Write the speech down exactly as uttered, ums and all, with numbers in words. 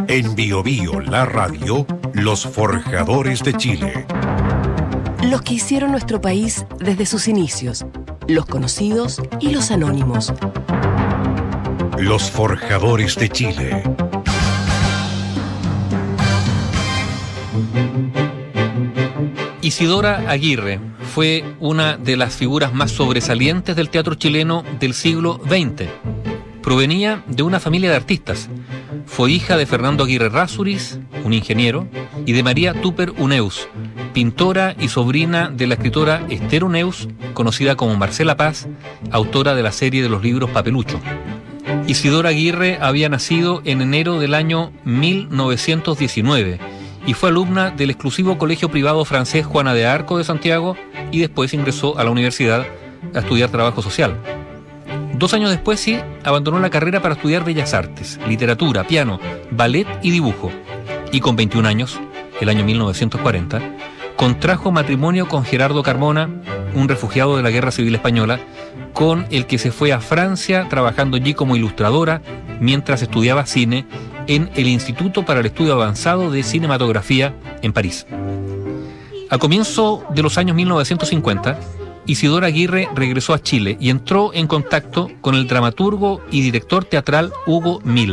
En Bio Bio, la radio, los forjadores de Chile. Los que hicieron nuestro país desde sus inicios, los conocidos y los anónimos. Los forjadores de Chile. Isidora Aguirre fue una de las figuras más sobresalientes del teatro chileno del siglo veinte. Provenía de una familia de artistas. Fue hija de Fernando Aguirre Rázuriz, un ingeniero, y de María Tupper Uneus, pintora y sobrina de la escritora Esther Uneus, conocida como Marcela Paz, autora de la serie de los libros Papelucho. Isidora Aguirre había nacido en enero del año mil novecientos diecinueve y fue alumna del exclusivo colegio privado francés Juana de Arco de Santiago y después ingresó a la universidad a estudiar trabajo social. Dos años después, sí, abandonó la carrera para estudiar Bellas Artes, literatura, piano, ballet y dibujo. Y con veintiún años, el año mil novecientos cuarenta, contrajo matrimonio con Gerardo Carmona, un refugiado de la Guerra Civil Española, con el que se fue a Francia trabajando allí como ilustradora mientras estudiaba cine en el Instituto para el Estudio Avanzado de Cinematografía en París. A comienzo de los años mil novecientos cincuenta, Isidora Aguirre regresó a Chile y entró en contacto con el dramaturgo y director teatral Hugo Miller.